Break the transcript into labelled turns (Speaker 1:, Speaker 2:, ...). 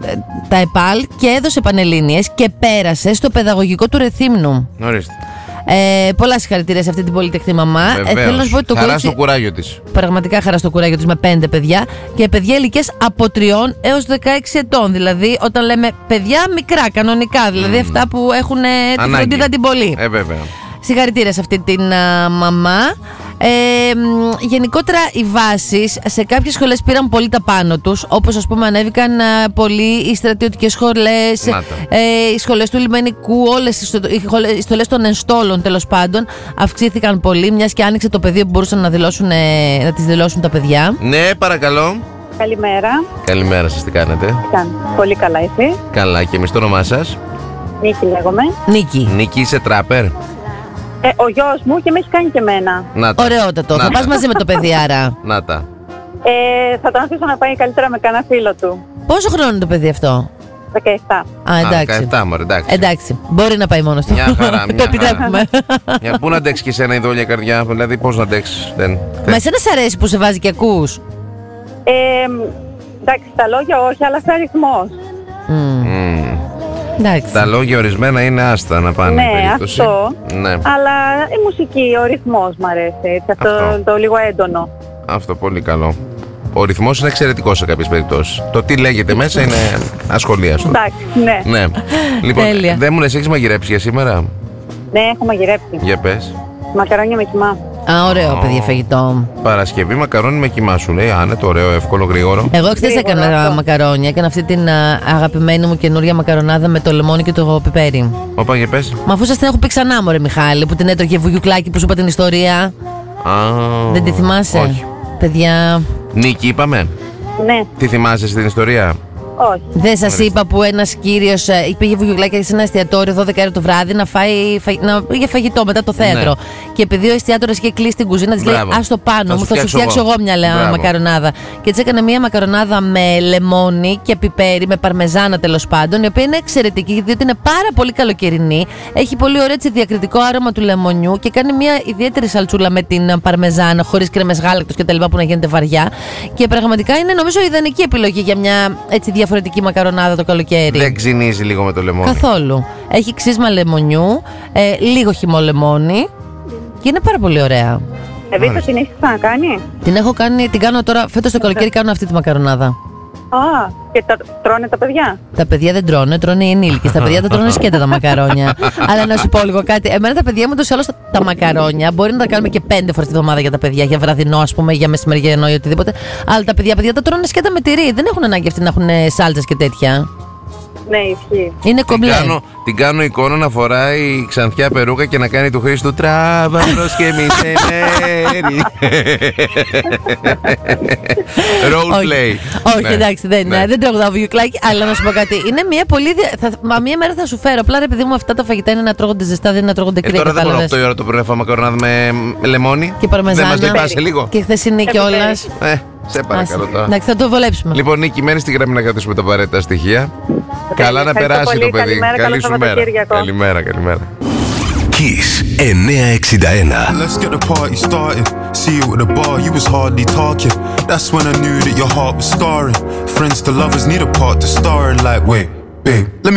Speaker 1: τα ΕΠΑΛ και έδωσε πανελλήνιες και πέρασε στο παιδαγωγικό του Ρεθύμνου.
Speaker 2: Ορίστε.
Speaker 1: Πολλά συγχαρητήρια σε αυτή την πολυτεχνή μαμά.
Speaker 2: Θέλω
Speaker 1: να σου πω ότι
Speaker 2: χαρά στο κουράγιο της.
Speaker 1: Πραγματικά χαρά στο κουράγιο της με 5 παιδιά και παιδιά ηλικίας από 3 έως 16 ετών. Δηλαδή, όταν λέμε παιδιά μικρά, κανονικά. Δηλαδή, αυτά που έχουν τη φροντίδα την πολύ.
Speaker 2: Βέβαια.
Speaker 1: Συγχαρητήρια σε αυτή την μαμά. Γενικότερα οι βάσεις σε κάποιες σχολές πήραν πολύ τα πάνω τους. Όπως ας πούμε ανέβηκαν πολύ οι στρατιωτικές σχολές, οι σχολές του λιμενικού, όλες οι σχολές των ενστόλων τέλος πάντων αυξήθηκαν πολύ, μιας και άνοιξε το πεδίο που μπορούσαν να τις δηλώσουν τα παιδιά.
Speaker 2: Ναι, παρακαλώ.
Speaker 3: Καλημέρα.
Speaker 2: Καλημέρα σας, τι κάνετε?
Speaker 3: Πολύ καλά, εσύ?
Speaker 2: Καλά, και εμείς το όνομά σας?
Speaker 3: Νίκη λέγομαι.
Speaker 2: Νίκη, είσαι τράπερ?
Speaker 3: Ο γιος μου και με έχει κάνει και εμένα.
Speaker 1: Ωραιότατο. Θα πας μαζί με το παιδί άρα?
Speaker 2: Να τα.
Speaker 3: Θα τον αφήσω να πάει καλύτερα με κανένα φίλο του.
Speaker 1: Πόσο χρόνο είναι το παιδί αυτό?
Speaker 3: 17.
Speaker 1: Εντάξει.
Speaker 2: 17, μωρέ,
Speaker 1: εντάξει. Μπορεί να πάει μόνος του.
Speaker 2: Μια χαρά.
Speaker 1: Το επιτρέπουμε.
Speaker 2: Πού να αντέξει και εσένα η δόλια καρδιά? Δηλαδή, πώς να αντέξεις?
Speaker 1: Μα εσένα σ' αρέσει που σε βάζει και ακούς?
Speaker 3: Εντάξει, τα λόγια όχι, αλλά σαν αριθμός.
Speaker 2: Τα λόγια ορισμένα είναι άστα να πάνε.
Speaker 3: Ναι, αυτό. Ναι. Αλλά η μουσική, ο ρυθμός μου αρέσει. Έτσι, αυτό το λίγο έντονο.
Speaker 2: Αυτό πολύ καλό. Ο ρυθμός είναι εξαιρετικός σε κάποιες περιπτώσεις. Το τι λέγεται μέσα είναι ασχολίαστο.
Speaker 3: Εντάξει, ναι.
Speaker 2: Λοιπόν, δεν μου λες, έχεις μαγειρέψει για σήμερα?
Speaker 3: Ναι, έχω μαγειρέψει.
Speaker 2: Για πες.
Speaker 3: Μακαρόνια με κιμά.
Speaker 1: Ωραίο παιδί φαγητό.
Speaker 2: Παρασκευή μακαρόνι με κιμά σου λέει. Είναι το ωραίο, εύκολο, γρήγορο.
Speaker 1: Εγώ χθες έκανα μακαρόνια. Έκανα αυτή την αγαπημένη μου καινούρια μακαρονάδα με το λεμόνι και το πιπέρι.
Speaker 2: Όπα, για πες.
Speaker 1: Μα αφού σας την έχω πει ξανά, μωρέ Μιχάλη, που την έτρωγε βουγιουκλάκι που σου είπα την ιστορία.
Speaker 2: Δεν
Speaker 1: τη θυμάσαι?
Speaker 2: Όχι.
Speaker 1: Παιδιά.
Speaker 2: Νίκη, είπαμε.
Speaker 3: Ναι.
Speaker 2: Τι θυμάσαι στην ιστορία?
Speaker 3: Όχι.
Speaker 1: Δεν σας είπα που ένας κύριος πήγε βουγιουκλάκια σε ένα εστιατόριο 12 το βράδυ να φάει για φαγητό μετά το θέατρο. Ναι. Και επειδή ο εστιατόρος είχε κλείσει την κουζίνα, της λέει: ας το πάνω μου, θα σου φτιάξω εγώ μια μακαρονάδα. Και της έκανε μια μακαρονάδα με λεμόνι και πιπέρι, με παρμεζάνα τέλος πάντων, η οποία είναι εξαιρετική, διότι είναι πάρα πολύ καλοκαιρινή. Έχει πολύ ωραίο διακριτικό άρωμα του λεμονιού και κάνει μια ιδιαίτερη σαλτσούλα με την παρμεζάνα, χωρίς κρέμες γάλακτος κτλ. Που να γίνεται βαριά. Και πραγματικά είναι νομίζω ιδανική επιλογή για μια έτσι διαφορετική μακαρονάδα το καλοκαίρι.
Speaker 2: Δεν ξυνίζει λίγο με το λεμόνι?
Speaker 1: Καθόλου. Έχει ξύσμα λεμονιού, λίγο χυμό λεμόνι και είναι πάρα πολύ ωραία.
Speaker 3: Εβίτα την έχεις ξανακάνει?
Speaker 1: Την έχω κάνει, την κάνω τώρα, φέτος το καλοκαίρι κάνω αυτή τη μακαρονάδα.
Speaker 3: Και τρώνε τα παιδιά?
Speaker 1: Τα παιδιά δεν τρώνε οι ενήλικες. Τα παιδιά τα τρώνε σκέτα τα μακαρόνια. Αλλά να σου πω λίγο κάτι. Εμένα τα παιδιά μου τόσο άλλως τα μακαρόνια μπορεί να τα κάνουμε και 5 φορές τη βδομάδα για τα παιδιά. Για βραδινό, ας πούμε, για μεσημεριανό ή οτιδήποτε. Αλλά τα παιδιά τα τρώνε σκέτα με τυρί. Δεν έχουν ανάγκη αυτοί να έχουν σάλτσες και τέτοια.
Speaker 3: Ναι, ισχύει.
Speaker 1: Είναι κομπλέ.
Speaker 2: Την κάνω εικόνα να φοράει ξανθιά περούκα και να κάνει του Χρήστου τράβαρος και μισελέρι. Role play.
Speaker 1: Όχι, εντάξει, δεν τραγουδάω βουγιουκλάκι, αλλά να σου πω κάτι. Είναι μια πολύ. Μία μέρα θα σου φέρω. Απλά επειδή μου αυτά τα φαγητά είναι να τρώγονται ζεστά, δεν είναι να τρώγονται κρύα.
Speaker 2: Τώρα δεν μπορώ 8 η ώρα το πρωί να φάω μακαρονάδα με λεμόνι.
Speaker 1: Και παρμεζάνα.
Speaker 2: Δεν μας λυπάσαι λίγο?
Speaker 1: Και χθεσινή κιόλας.
Speaker 2: Σε παρακαλώ τώρα.
Speaker 1: Εντάξει, θα το βολέψουμε.
Speaker 2: Λοιπόν, Νίκη, μένει στη γραμμή να κρατήσουμε τα απαραίτητα στοιχεία. Καλά να περάσει το παιδί. Καλή σου μέρα. Καλημέρα.
Speaker 4: Kiss 961.
Speaker 5: Let's get the party started. See you at the bar, you was hardly talking. That's when I knew that your heart was scarring. Friends to lovers need a part to star in. Like, wait, babe, let me